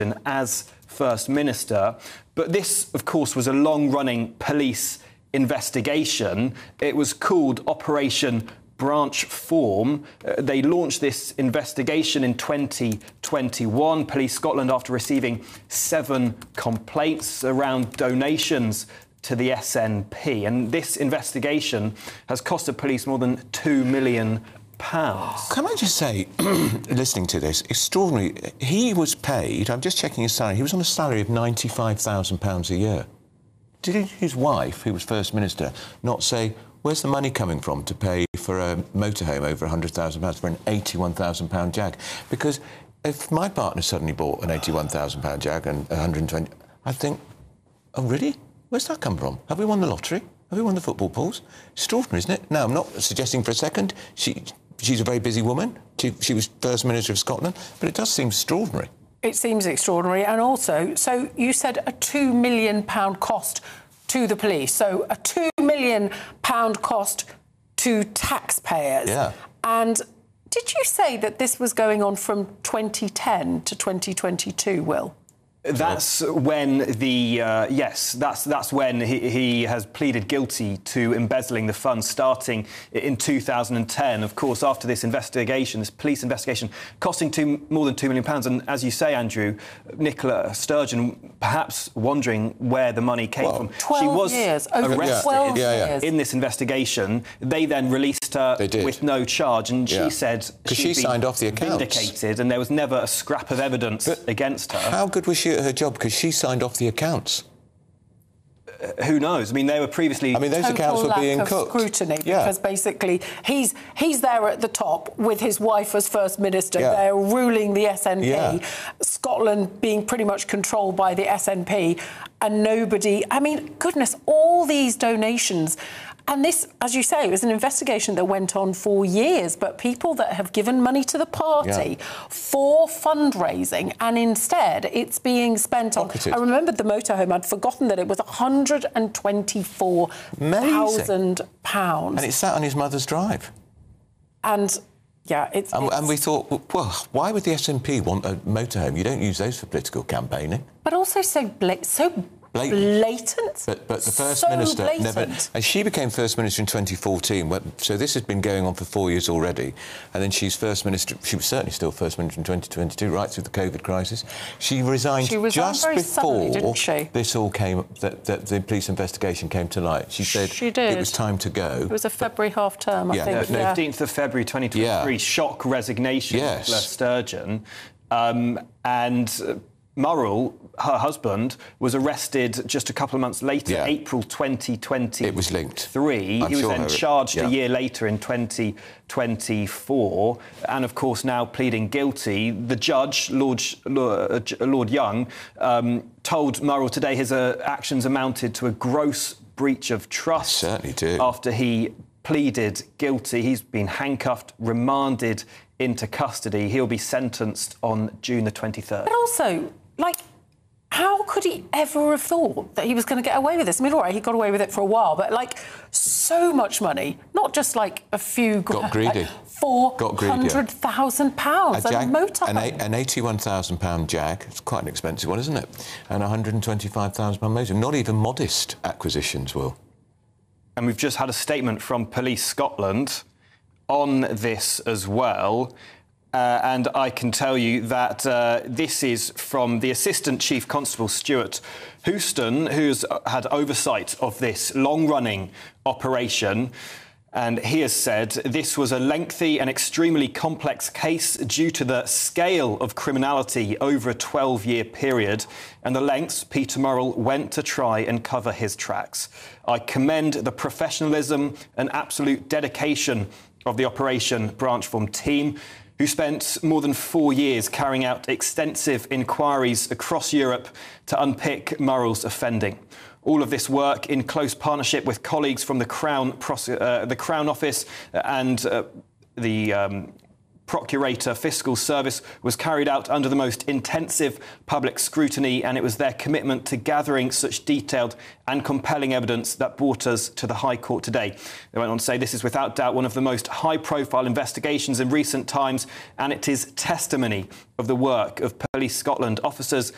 as First Minister. But this, of course, was a long-running police investigation. It was called Operation Branchform. They launched this investigation in 2021. Police Scotland, after receiving 7 complaints around donations to the SNP. And this investigation has cost the police more than £2 million. Can I just say, listening to this, extraordinary. He was paid, I'm just checking his salary, he was on a salary of £95,000 a year. Did his wife, who was First Minister, not say, where's the money coming from to pay for a motorhome over £100,000 for an £81,000 Jag? Because if my partner suddenly bought an £81,000 Jag and 120, I'd think, oh, really? Where's that come from? Have we won the lottery? Have we won the football pools? Extraordinary, isn't it? Now, I'm not suggesting for a second she's a very busy woman. She was First Minister of Scotland, but it does seem extraordinary. It seems extraordinary. And also, so you said a £2 million cost to the police. So a £2 million cost to taxpayers. Yeah. And did you say that this was going on from 2010 to 2022, Will? That's when that's when he has pleaded guilty to embezzling the funds starting in 2010. Of course, after this investigation, this police investigation, costing more than £2 million. And as you say, Andrew, Nicola Sturgeon, perhaps wondering where the money came from. 12 she was years, arrested 12 years. in this investigation. They then released her with no charge, and she said she signed off the accounts. Vindicated, and there was never a scrap of evidence against her. How good was she at her job? Because she signed off the accounts. Who knows? I mean, they were previously... I mean, those accounts were being cooked. Scrutiny, because basically he's there at the top with his wife as First Minister. They're ruling the SNP. Scotland being pretty much controlled by the SNP, and nobody... I mean, goodness, all these donations... And this, as you say, it was an investigation that went on for years, but people that have given money to the party for fundraising, and instead it's being spent on... I remembered the motorhome. I'd forgotten that it was £124,000. And it sat on his mother's drive. And... And we thought, well, why would the SNP want a motorhome? You don't use those for political campaigning. But also so blatant. But the First Minister never... And she became First Minister in 2014, so this has been going on for 4 years already. And then she's First Minister... She was certainly still First Minister in 2022, right through the COVID crisis. She resigned just before this all came... That the police investigation came to light. She said it was time to go. It was a February half-term, I think. 15th of February 2023, shock resignation of Nicola Sturgeon. And Murrell, her husband, was arrested just a couple of months later, April 2023. It was linked. He was then charged a year later in 2024, and of course now pleading guilty. The judge, Lord Young, told Murrell today his actions amounted to a gross breach of trust. I certainly do. After he pleaded guilty, he's been handcuffed, remanded into custody. He'll be sentenced on June the 23rd. But also, how could he ever have thought that he was going to get away with this? I mean, all right, he got away with it for a while, but, so much money, not just, a few... Got greedy. £400,000 a motorhome. An £81,000 Jag, it's quite an expensive one, isn't it? And £125,000 motor. Not even modest acquisitions, Will. And we've just had a statement from Police Scotland on this as well. And I can tell you that this is from the Assistant Chief Constable Stuart Houston, who's had oversight of this long-running operation. And he has said this was a lengthy and extremely complex case due to the scale of criminality over a 12-year period and the lengths Peter Murrell went to try and cover his tracks. I commend the professionalism and absolute dedication of the Operation Branchform team, who spent more than 4 years carrying out extensive inquiries across Europe to unpick Murrell's offending. All of this work in close partnership with colleagues from the Crown Office and the Procurator Fiscal Service was carried out under the most intensive public scrutiny, and it was their commitment to gathering such detailed and compelling evidence that brought us to the High Court today. They went on to say this is without doubt one of the most high-profile investigations in recent times, and it is testimony of the work of Police Scotland officers